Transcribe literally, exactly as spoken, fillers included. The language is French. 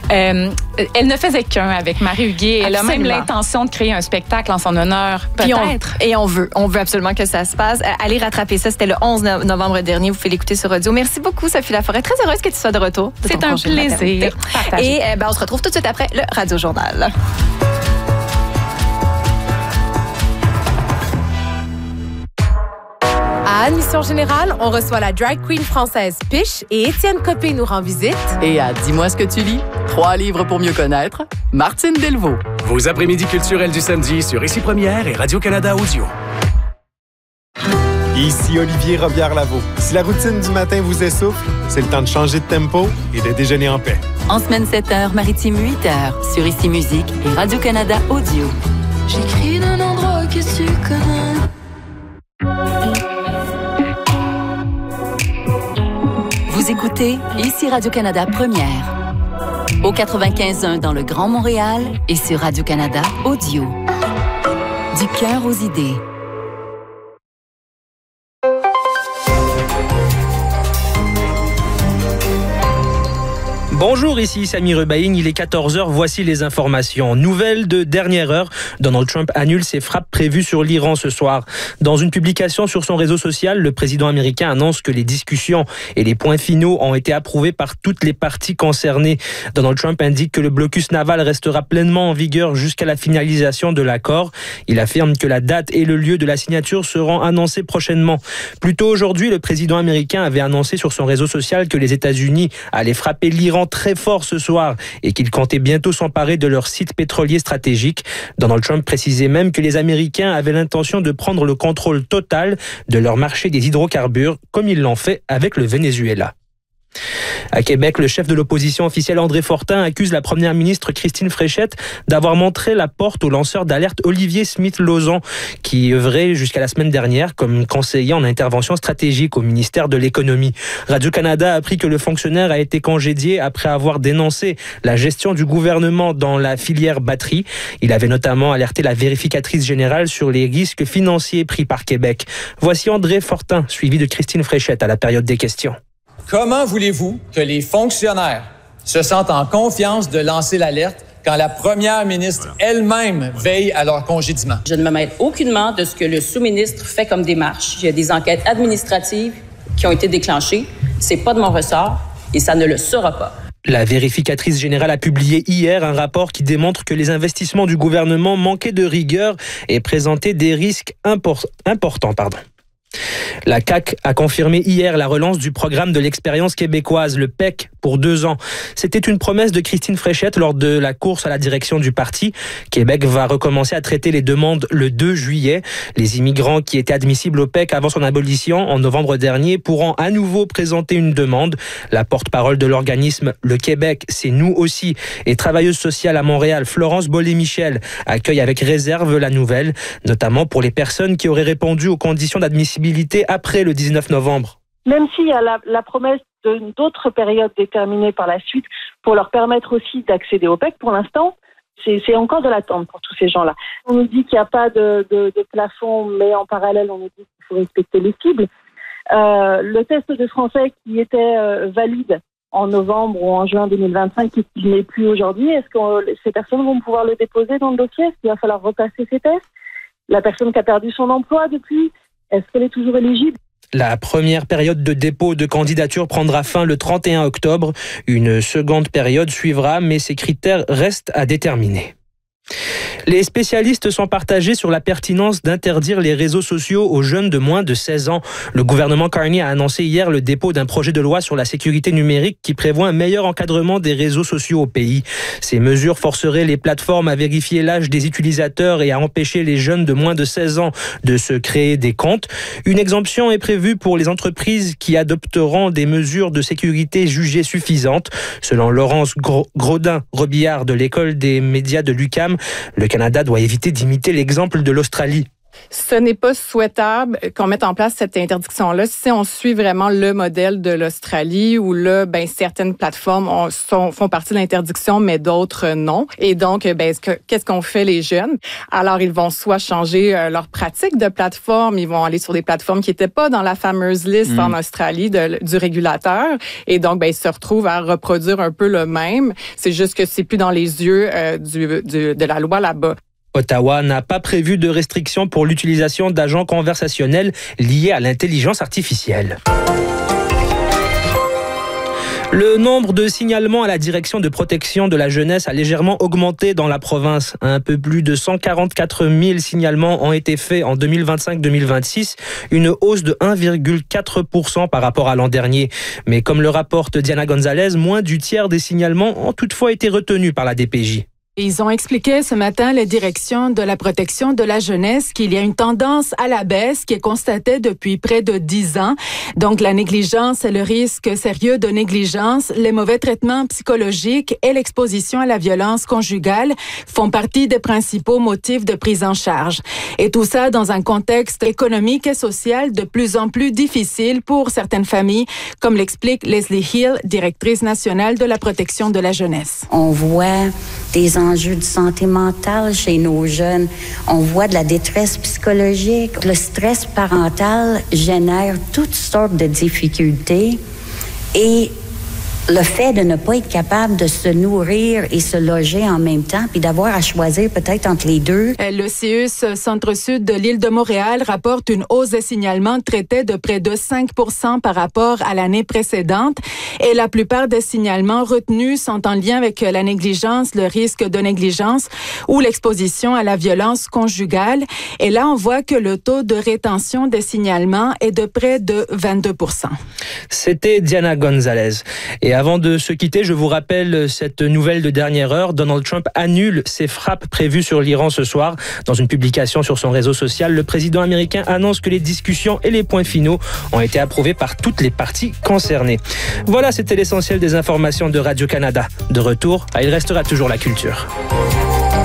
Euh, elle ne faisait qu'un avec Marie Huguet. Elle Absolument. a même l'intention de créer un spectacle en son honneur, peut-être. On, et on veut, on veut absolument que ça se passe. Allez rattraper ça, c'était le onze novembre dernier. Vous pouvez l'écouter sur audio. Merci beaucoup, Sophie Laforêt. Très heureuse que tu sois de retour. De C'est un plaisir. Et euh, ben, on se retrouve tout de suite après le Radio Journal. À Admission Générale, on reçoit la drag queen française Piche et Étienne Copé nous rend visite. Et à Dis-moi ce que tu lis, trois livres pour mieux connaître, Martine Delvaux. Vos après-midi culturels du samedi sur Ici Première et Radio-Canada Audio. Ici Olivier Robillard-Lavaux. Si la routine du matin vous essouffle, c'est le temps de changer de tempo et de déjeuner en paix. En semaine sept heures, maritime huit heures, sur Ici Musique et Radio-Canada Audio. J'écris d'un endroit que tu connais. Vous écoutez Ici Radio-Canada Première. Au quatre-vingt-quinze point un dans le Grand Montréal et sur Radio-Canada Audio. Du cœur aux idées. Bonjour, ici Samy Rebaïn, il est quatorze heures, voici les informations. Nouvelle de dernière heure, Donald Trump annule ses frappes prévues sur l'Iran ce soir. Dans une publication sur son réseau social, le président américain annonce que les discussions et les points finaux ont été approuvés par toutes les parties concernées. Donald Trump indique que le blocus naval restera pleinement en vigueur jusqu'à la finalisation de l'accord. Il affirme que la date et le lieu de la signature seront annoncés prochainement. Plus tôt aujourd'hui, le président américain avait annoncé sur son réseau social que les États-Unis allaient frapper l'Iran très fort ce soir et qu'il comptait bientôt s'emparer de leur site pétrolier stratégique. Donald Trump précisait même que les Américains avaient l'intention de prendre le contrôle total de leur marché des hydrocarbures, comme ils l'ont fait avec le Venezuela. À Québec, le chef de l'opposition officielle André Fortin accuse la première ministre Christine Fréchette d'avoir montré la porte au lanceur d'alerte Olivier Smith-Lauzon, qui œuvrait jusqu'à la semaine dernière comme conseiller en intervention stratégique au ministère de l'Économie. Radio-Canada a appris que le fonctionnaire a été congédié après avoir dénoncé la gestion du gouvernement dans la filière batterie. Il avait notamment alerté la vérificatrice générale sur les risques financiers pris par Québec. Voici André Fortin, suivi de Christine Fréchette à la période des questions. Comment voulez-vous que les fonctionnaires se sentent en confiance de lancer l'alerte quand la première ministre elle-même veille à leur congédiement? Je ne me mêle aucunement de ce que le sous-ministre fait comme démarche. Il y a des enquêtes administratives qui ont été déclenchées. C'est pas de mon ressort et ça ne le sera pas. La vérificatrice générale a publié hier un rapport qui démontre que les investissements du gouvernement manquaient de rigueur et présentaient des risques impor- importants. Pardon. La C A Q a confirmé hier la relance du programme de l'expérience québécoise, le P E C, pour deux ans. C'était une promesse de Christine Fréchette lors de la course à la direction du parti. Québec va recommencer à traiter les demandes le deux juillet. Les immigrants qui étaient admissibles au P E C avant son abolition en novembre dernier pourront à nouveau présenter une demande. La porte-parole de l'organisme Le Québec, c'est nous aussi, et travailleuse sociale à Montréal, Florence Bollé-Michel, accueille avec réserve la nouvelle, notamment pour les personnes qui auraient répondu aux conditions d'admissibilité après le dix-neuf novembre. Même s'il y a la, la promesse de, d'autres périodes déterminées par la suite pour leur permettre aussi d'accéder au P E C, pour l'instant, c'est, c'est encore de l'attente pour tous ces gens-là. On nous dit qu'il n'y a pas de, de, de plafond, mais en parallèle, on nous dit qu'il faut respecter les cibles. Euh, le test de français qui était euh, valide en novembre ou en juin deux mille vingt-cinq, qui n'est plus aujourd'hui, est-ce que ces personnes vont pouvoir le déposer dans le dossier? Est-ce qu'il va falloir repasser ces tests? La personne qui a perdu son emploi depuis, est-ce qu'elle est toujours éligible? La première période de dépôt de candidature prendra fin le trente et un octobre. Une seconde période suivra, mais ces critères restent à déterminer. Les spécialistes sont partagés sur la pertinence d'interdire les réseaux sociaux aux jeunes de moins de seize ans. Le gouvernement Carney a annoncé hier le dépôt d'un projet de loi sur la sécurité numérique qui prévoit un meilleur encadrement des réseaux sociaux au pays. Ces mesures forceraient les plateformes à vérifier l'âge des utilisateurs et à empêcher les jeunes de moins de seize ans de se créer des comptes. Une exemption est prévue pour les entreprises qui adopteront des mesures de sécurité jugées suffisantes. Selon Laurence Grodin-Robillard de l'École des médias de l'U Q A M, le Canada doit éviter d'imiter l'exemple de l'Australie. Ce n'est pas souhaitable qu'on mette en place cette interdiction-là si on suit vraiment le modèle de l'Australie où là, ben, certaines plateformes ont, sont, font partie de l'interdiction, mais d'autres non. Et donc, ben, qu'est-ce qu'on fait les jeunes? Alors, ils vont soit changer euh, leur pratique de plateforme, ils vont aller sur des plateformes qui n'étaient pas dans la fameuse liste mmh. en Australie de, du régulateur. Et donc, ben, ils se retrouvent à reproduire un peu le même. C'est juste que c'est plus dans les yeux euh, du, du, de la loi là-bas. Ottawa n'a pas prévu de restrictions pour l'utilisation d'agents conversationnels liés à l'intelligence artificielle. Le nombre de signalements à la direction de protection de la jeunesse a légèrement augmenté dans la province. Un peu plus de cent quarante-quatre mille signalements ont été faits en deux mille vingt-cinq deux mille vingt-six, une hausse de un virgule quatre pour cent par rapport à l'an dernier. Mais comme le rapporte Diana Gonzalez, moins du tiers des signalements ont toutefois été retenus par la D P J. Ils ont expliqué ce matin, la direction de la protection de la jeunesse, qu'il y a une tendance à la baisse qui est constatée depuis près de dix ans. Donc, la négligence et le risque sérieux de négligence, les mauvais traitements psychologiques et l'exposition à la violence conjugale font partie des principaux motifs de prise en charge. Et tout ça dans un contexte économique et social de plus en plus difficile pour certaines familles, comme l'explique Leslie Hill, directrice nationale de la protection de la jeunesse. On voit des enjeux de santé mentale chez nos jeunes. On voit de la détresse psychologique. Le stress parental génère toutes sortes de difficultés et le fait de ne pas être capable de se nourrir et se loger en même temps, puis d'avoir à choisir peut-être entre les deux. Le C I U S Centre-Sud de l'île de Montréal rapporte une hausse des signalements traités de près de cinq pour cent par rapport à l'année précédente. Et la plupart des signalements retenus sont en lien avec la négligence, le risque de négligence ou l'exposition à la violence conjugale. Et là, on voit que le taux de rétention des signalements est de près de vingt-deux pour cent. C'était Diana Gonzalez. Et avant de se quitter, je vous rappelle cette nouvelle de dernière heure. Donald Trump annule ses frappes prévues sur l'Iran ce soir. Dans une publication sur son réseau social, le président américain annonce que les discussions et les points finaux ont été approuvés par toutes les parties concernées. Voilà, c'était l'essentiel des informations de Radio-Canada. De retour, il restera toujours la culture.